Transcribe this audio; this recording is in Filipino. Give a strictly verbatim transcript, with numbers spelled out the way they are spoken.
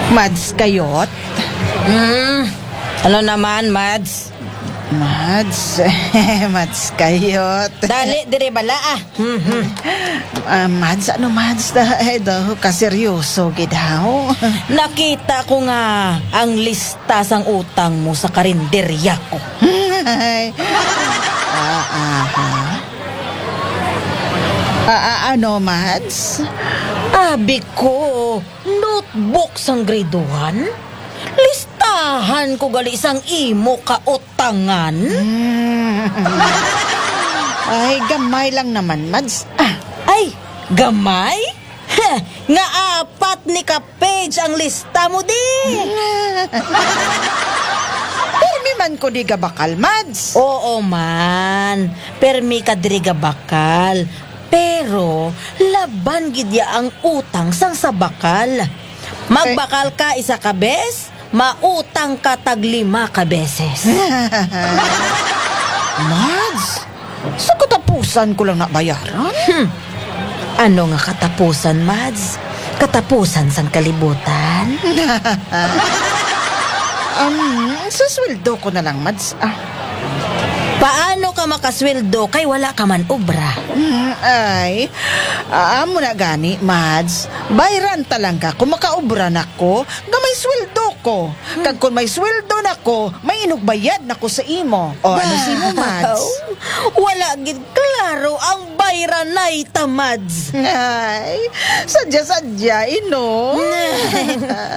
Mads kayot? Hmm, ano naman, Mads? Mads, Mads kayot. Dali, dire bala ah. Mhm. Ah, Mads, ano Mads? Dahil daw kaseryoso gidaw. Nakita ko nga ang lista sang utang mo sa karinderya ko. Ay. Ah, ah, ha? Ah, ah, ano, Mads? Abi ko, notebook sang grade one? Listahan ko gali isang imo kautangan. Hmm. Ay, gamay lang naman, Mads. Ah, Ay, gamay? Heh, nga apat ni ka-page ang lista mo di. permi man ko di gabakal, Mads. Oo man, permi ka diri ga bakal. Pero laban gid ya ang utang sang sa bakal. Magbakal ka isa ka bes, mautang ka tag lima ka beses. Mads, sa katapusan ko lang nabayaran. Hmm. Ano nga katapusan, Mads? Katapusan sang kalibutan? Um, sa sweldo ko na lang, Mads. Ah, Paano ka makasweldo kay wala ka man obra? mm, ay, amo na gani, Mads. Bayran talaga kung makaubra na ko, nga may sweldo ko. Kag kung may sweldo na ko, may inugbayad na ko sa imo. O ano si mo, Mads? Wala gid klaro ang bayran na ita, Mads. Ay, sadya-sadya, ino.